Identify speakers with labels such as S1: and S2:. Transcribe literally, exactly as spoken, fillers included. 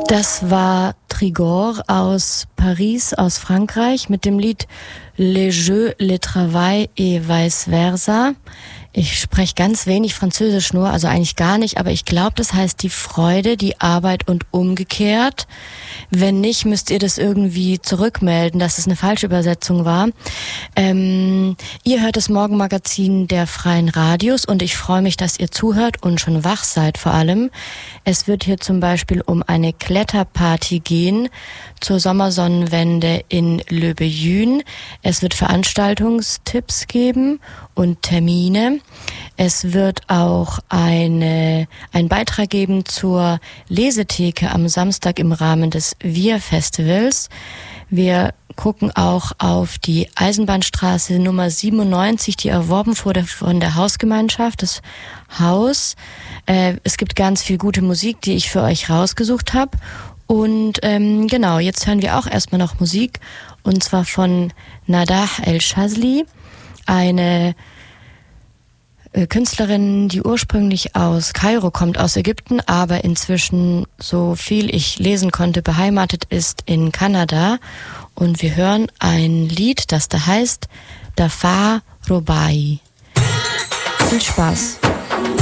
S1: Das war Trigor aus Paris, aus Frankreich, mit dem Lied Le Jeu, Le Travail et Vice Versa. Ich spreche ganz wenig Französisch nur, also eigentlich gar nicht, aber ich glaube, das heißt die Freude, die Arbeit und umgekehrt. Wenn nicht, müsst ihr das irgendwie zurückmelden, dass es eine falsche Übersetzung war. Ähm, ihr hört das Morgenmagazin der Freien Radios und ich freue mich, dass ihr zuhört und schon wach seid vor allem. Es wird hier zum Beispiel um eine Kletterparty gehen zur Sommersonnenwende in Le Beyune. Es wird Veranstaltungstipps geben und Termine. Es wird auch eine, einen Beitrag geben zur Lesetheke am Samstag im Rahmen des Wir-Festivals. Wir gucken auch auf die Eisenbahnstraße Nummer siebenundneunzig, die erworben wurde von der Hausgemeinschaft, das Haus. Äh, es gibt ganz viel gute Musik, die ich für euch rausgesucht habe. Und ähm, genau, jetzt hören wir auch erstmal noch Musik, und zwar von Nadah El Shazli, eine äh, Künstlerin, die ursprünglich aus Kairo kommt, aus Ägypten, aber inzwischen, so viel ich lesen konnte, beheimatet ist in Kanada. Und wir hören ein Lied, das da heißt Dafar Robai. Viel Spaß.